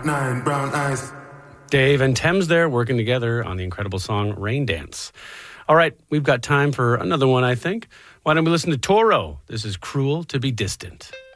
9 brown eyes. Dave and Thames there working together on the incredible song Rain Dance. All right, we've got time for another one, I think. Why don't we listen to Toro? This is Cruel to Be Distant.